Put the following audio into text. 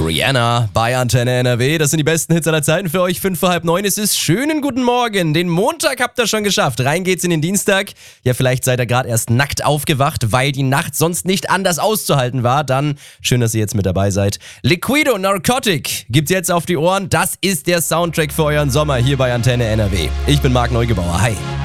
Rihanna bei Antenne NRW. Das sind die besten Hits aller Zeiten für euch. 5 vor halb 9. Es ist schönen guten Morgen. Den Montag habt ihr schon geschafft. Rein geht's in den Dienstag. Ja, vielleicht seid ihr gerade erst nackt aufgewacht, weil die Nacht sonst nicht anders auszuhalten war. Dann schön, dass ihr jetzt mit dabei seid. Liquido Narcotic gibt's jetzt auf die Ohren. Das ist der Soundtrack für euren Sommer hier bei Antenne NRW. Ich bin Marc Neugebauer. Hi.